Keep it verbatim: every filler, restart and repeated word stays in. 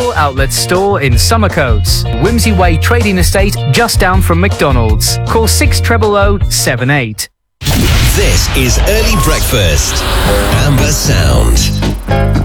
full outlet store in Summercoats, Whimsy Way Trading Estate, just down from McDonald's. Call six double oh seven eight. This is Early Breakfast. Amber Sound.